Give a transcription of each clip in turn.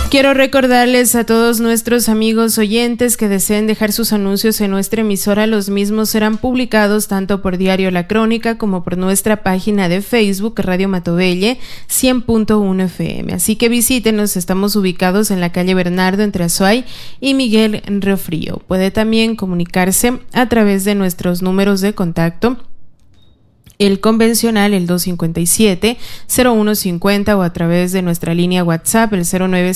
Quiero recordarles a todos nuestros amigos oyentes que deseen dejar sus anuncios en nuestra emisora. Los mismos serán publicados tanto por Diario La Crónica como por nuestra página de Facebook Radio Matovelle 100.1 FM. Así que visítenos, estamos ubicados en la calle Bernardo entre Azuay y Miguel Riofrío. Puede también comunicarse a través de nuestros números de contacto. El convencional, el 257-0150 o a través de nuestra línea WhatsApp, el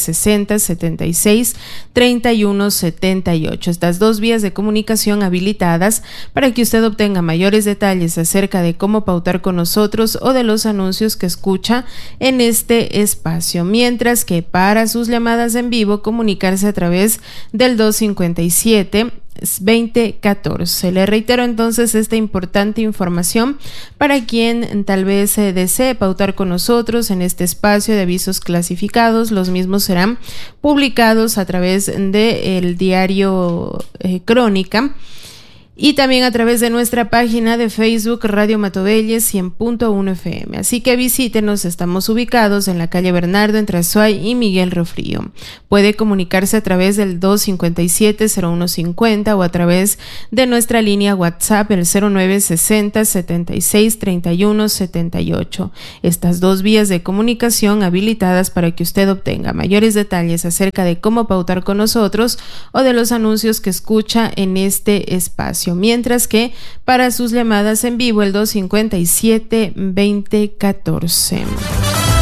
0960-76-3178. Estas dos vías de comunicación habilitadas para que usted obtenga mayores detalles acerca de cómo pautar con nosotros o de los anuncios que escucha en este espacio. Mientras que para sus llamadas en vivo, comunicarse a través del 257-2014. Le reitero entonces esta importante información para quien tal vez desee pautar con nosotros en este espacio de avisos clasificados. Los mismos serán publicados a través del diario Crónica y también a través de nuestra página de Facebook Radio Matovelle 100.1 FM. Así que visítenos, estamos ubicados en la calle Bernardo entre Azuay y Miguel Riofrío. Puede comunicarse a través del 257-0150 o a través de nuestra línea WhatsApp, el 0960-76-3178. Estas dos vías de comunicación habilitadas para que usted obtenga mayores detalles acerca de cómo pautar con nosotros o de los anuncios que escucha en este espacio. Mientras que para sus llamadas en vivo, el 257-2014.